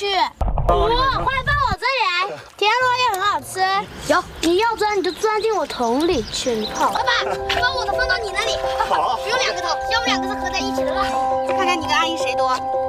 去。快放我这里来，田螺也很好吃。有，你要钻你就钻进我桶里去，你泡。爸爸，把我的放到你那里。 好， 不用2个桶，要不2个是合在一起的了。看看你跟阿姨谁多。